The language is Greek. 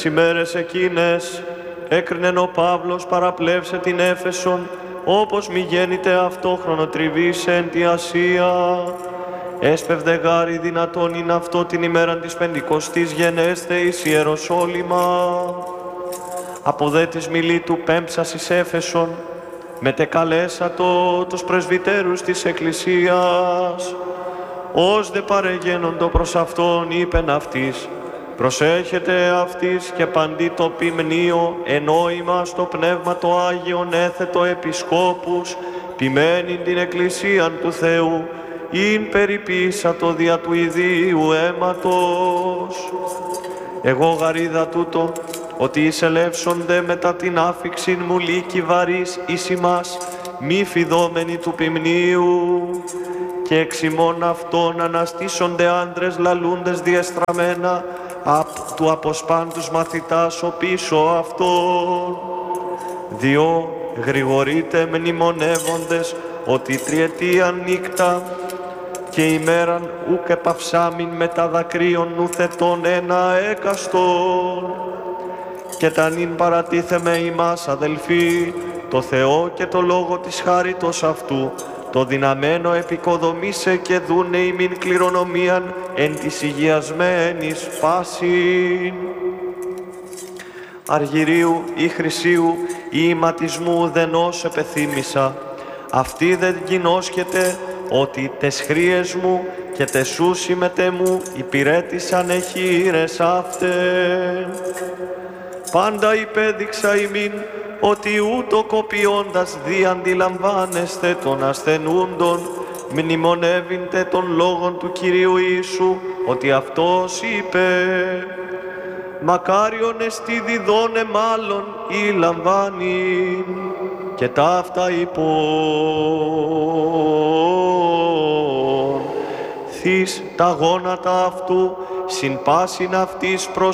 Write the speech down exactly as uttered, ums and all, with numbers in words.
Τις ημέρες εκείνες έκρινεν ο Παύλος παραπλεύσε την Έφεσον, όπως μη γέννηται αυτό χρονοτριβής εν τη Ασία. Έσπευδε γάρι δυνατόν είναι αυτό την ημέραν της Πεντηκοστής γενέστε εις Ιεροσόλυμα. Από δε της Μιλήτου πέμψας εις Έφεσον, μετεκαλέσατο τους πρεσβυτέρους της Εκκλησίας. Ως δε παρεγένοντο προς αυτόν είπεν αυτής, προσέχετε αυτής και παντί το ποιμνίο ενόημα στο Πνεύμα το Άγιον έθετο επισκόπους, ποιμένην την Εκκλησίαν του Θεού, ειν περιποίησατο δια του ιδίου αίματος. Εγώ γαρίδα τούτο, ότι εισελεύσονται μετά την άφιξην μου λύκη βαρύς εις ημάς, μη φιδόμενοι του ποιμνίου. Και εξ ημών αυτών αναστήσονται άντρες λαλούντες διεστραμμένα, απ' του αποσπάντους μαθητάς ο πίσω αυτόν. Διό γρηγορείτε μνημονεύοντες ότι τριετίαν νύκτα και ημέραν ουκ επαυσάμιν μετά δακρύων νουθετών ένα έκαστον. Και τα νυν παρατίθεμε ημάς αδελφοί, το Θεό και το Λόγο της χάριτος αυτού, το δυναμένο επικοδομήσε και δούνε ημίν κληρονομίαν εν της υγιασμένης φάσιν. Αργυρίου ή χρυσίου ή ηματισμού ουδενός επεθύμησα, αυτή δεν γινώσκεται ότι τες χρίες μου και τεσούσι μετέ μου υπηρέτησαν εχείρες αυτέ. Πάντα υπέδειξα ημίν ότι ούτω κοπιώντας δι αντιλαμβάνεστε των ασθενούντων, μνημονεύειντε των λόγων του Κυρίου Ιησού, ότι Αυτός είπε «Μακάριον εστί διδώνε μάλλον ή λαμβάνει» και ταύτα υπόν. Θείς τα γόνατα αυτού συν πάσιν αυτής προς